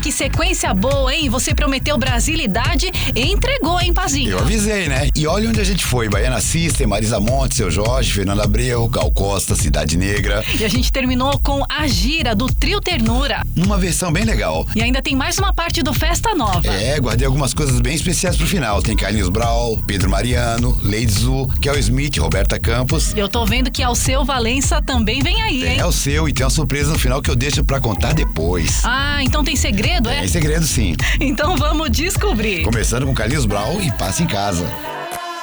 que sequência boa, hein? Você prometeu brasilidade e entregou, hein, Pazinho? Eu avisei, né? E olha onde a gente foi. Baiana System, Marisa Monte, Seu Jorge, Fernando Abreu, Gal Costa, Cidade Negra. E a gente terminou com a gira do Trio Ternura. Numa versão bem legal. E ainda tem mais uma parte do Festa Nova. Guardei algumas coisas bem especiais pro final. Tem Carlinhos Brau, Pedro Mariano, Lady Zu, Kel Smith, Roberta Campos. Eu tô vendo que Alceu Valença também vem aí, hein? É o seu, e tem uma surpresa no final que eu deixo pra contar depois. Ah, então tem segredo, é? Tem segredo, sim. Então vamos descobrir. Começando com Carlinhos Brau e Passa em Casa.